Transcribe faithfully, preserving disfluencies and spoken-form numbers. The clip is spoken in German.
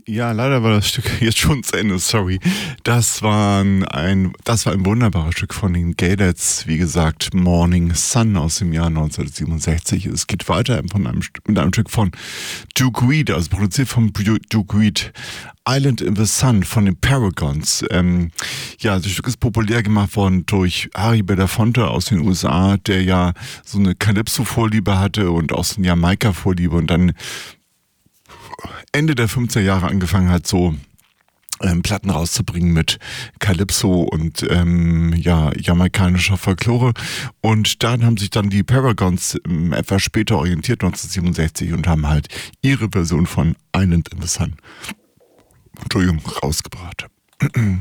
Ja, leider war das Stück jetzt schon zu Ende, sorry. Das war ein, das war ein wunderbares Stück von den Gaydets, wie gesagt, Morning Sun aus dem Jahr neunzehnhundertsiebenundsechzig. Es geht weiter von einem, mit einem Stück von Duke Reed, also produziert von Duke Reed. Island in the Sun von den Paragons. Ähm, ja, das Stück ist populär gemacht worden durch Harry Belafonte aus den U S A, der ja so eine Calypso-Vorliebe hatte und auch so eine Jamaika-Vorliebe und dann Ende der fünfziger Jahre angefangen hat, so ähm, Platten rauszubringen mit Calypso und ähm, ja, jamaikanischer Folklore. Und dann haben sich dann die Paragons ähm, etwas später orientiert, neunzehnhundertsiebenundsechzig, und haben halt ihre Version von Island in the Sun, Entschuldigung, rausgebracht.